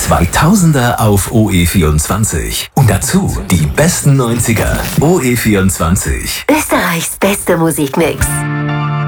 2000er auf OE24. Und dazu die besten 90er. OE24. Österreichs beste Musikmix.